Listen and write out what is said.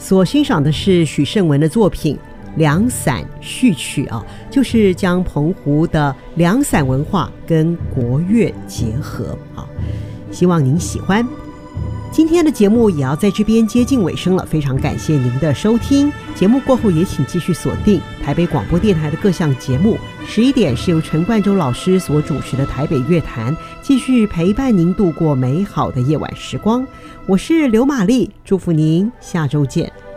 所欣赏的是许胜文的作品凉散序曲啊，就是将澎湖的凉散文化跟国乐结合啊，希望您喜欢。今天的节目也要在这边接近尾声了，非常感谢您的收听。节目过后也请继续锁定台北广播电台的各项节目。11点是由陈冠洲老师所主持的台北乐坛，继续陪伴您度过美好的夜晚时光。我是刘玛丽，祝福您下周见。